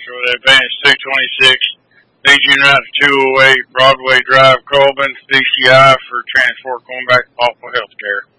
for the Advantage 226, Legion Route 208, Broadway Drive, Colburn, CCI for transport going back to Poplar Healthcare.